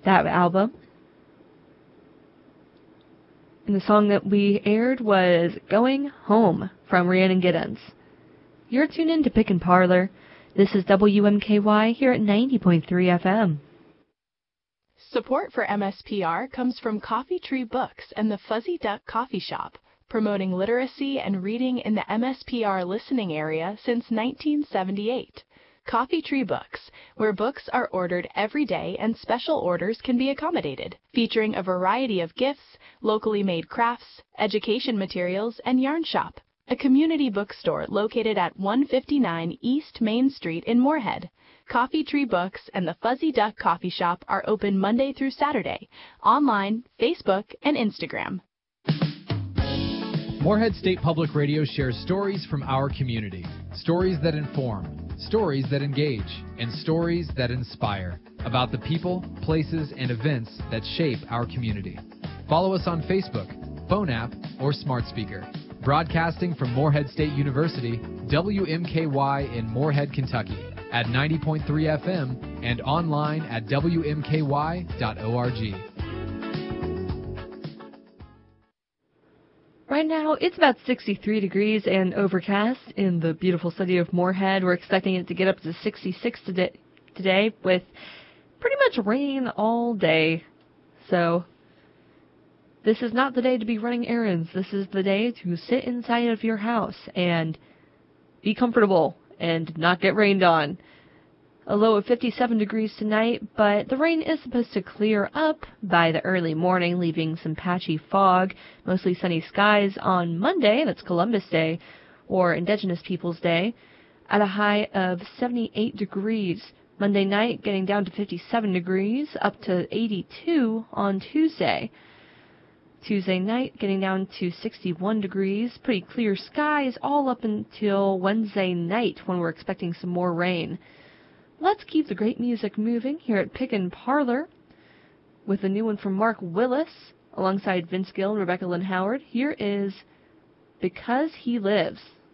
that album. And the song that we aired was Going Home from Rhiannon Giddens. You're tuned in to Pick & Parlor. This is WMKY here at 90.3 FM. Support for MSPR comes from Coffee Tree Books and the Fuzzy Duck Coffee Shop, promoting literacy and reading in the MSPR listening area since 1978. Coffee Tree Books, where books are ordered every day and special orders can be accommodated, featuring a variety of gifts, locally made crafts, education materials, and yarn shop. A community bookstore located at 159 East Main Street in Moorhead. Coffee Tree Books and the Fuzzy Duck Coffee Shop are open Monday through Saturday, online, Facebook, and Instagram. Moorhead State Public Radio shares stories from our community. Stories that inform, stories that engage, and stories that inspire about the people, places, and events that shape our community. Follow us on Facebook, phone app, or smart speaker. Broadcasting from Moorhead State University, WMKY in Moorhead, Kentucky, at 90.3 FM and online at WMKY.org. Right now, it's about 63 degrees and overcast in the beautiful city of Moorhead. We're expecting it to get up to 66 today with pretty much rain all day. So this is not the day to be running errands. This is the day to sit inside of your house and be comfortable and not get rained on. A low of 57 degrees tonight, but the rain is supposed to clear up by the early morning, leaving some patchy fog, mostly sunny skies on Monday, that's Columbus Day, or Indigenous Peoples Day, at a high of 78 degrees. Monday night getting down to 57 degrees, up to 82 on Tuesday. Tuesday night getting down to 61 degrees, pretty clear skies all up until Wednesday night when we're expecting some more rain. Let's keep the great music moving here at Pick & Parlor with a new one from Mark Willis alongside Vince Gill and Rebecca Lynn Howard. Here is Because He Lives.